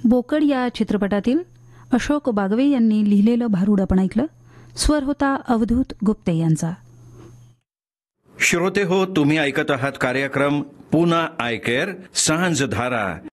बोकड या चित्रपटातील अशोक बागवे यांनी लिहिलेलं भारूड आपण ऐकलं. स्वर होता अवधूत गुप्ते यांचा. श्रोते हो, तुम्ही ऐकत आहात कार्यक्रम पुन्हा आय केअर सांज धारा.